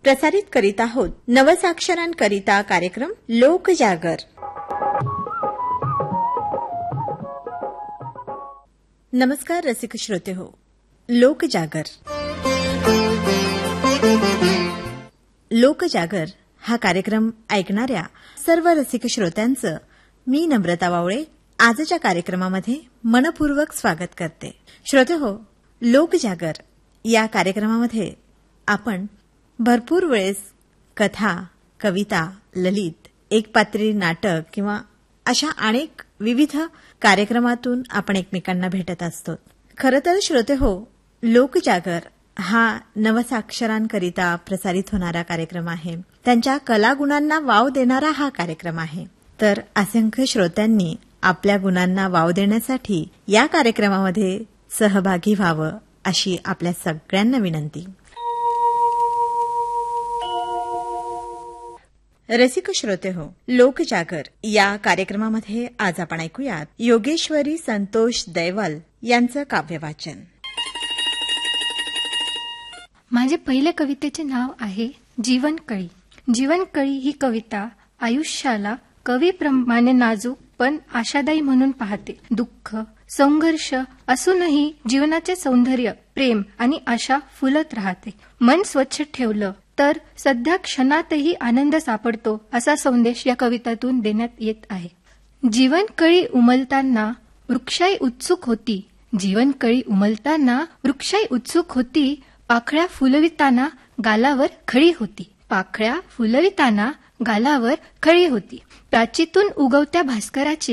प्रसारित करीत आहोत नवसाक्षरांकरिता कार्यक्रम लोकजागर. नमस्कार रसिक श्रोते हो. लोकजागर हा कार्यक्रम ऐकणाऱ्या सर्व रसिक श्रोत्यांचं मी नम्रता वावळे आजच्या कार्यक्रमामध्ये मनपूर्वक स्वागत करते. श्रोते हो, लोकजागर या कार्यक्रमामध्ये आपण भरपूर वेळेस कथा, कविता, ललित, एकपात्री नाटक किंवा अशा अनेक विविध कार्यक्रमातून आपण एकमेकांना भेटत असतो. खरं तर श्रोते हो, लोकजागर हा नवसाक्षरांकरिता प्रसारित होणारा कार्यक्रम आहे. त्यांच्या कलागुणांना वाव देणारा हा कार्यक्रम आहे. तर असंख्य श्रोत्यांनी आपल्या गुणांना वाव देण्यासाठी या कार्यक्रमामध्ये सहभागी व्हावं अशी आपल्या सगळ्यांना विनंती. रसिक श्रोते हो, लोकजागर या कार्यक्रमामध्ये आज आपण ऐकूयात योगेश्वरी संतोष दैवाल यांचं काव्यवाचन. माझे पहिले कवितेचे नाव आहे जीवनकळी. जीवनकळी ही कविता आयुष्याला कवीप्रमाणे नाजूक पण आशादायी म्हणून पाहते. दुःख, संघर्ष असूनही जीवनाचे सौंदर्य, प्रेम आणि आशा फुलत राहते. मन स्वच्छ ठेवलं तर सध्या क्षणातही आनंद सापडतो असा संदेश या कवितातून देण्यात येत आहे. जीवनकळी उमलताना वृक्षाई उत्सुक होती. जीवनकळी उमलताना वृक्षाई उत्सुक होती. पाखळ्या फुलविताना गालावर खळी होती. पाखळ्या फुलविताना गालावर खळी होती. प्राचीतून उगवत्या भास्कराचे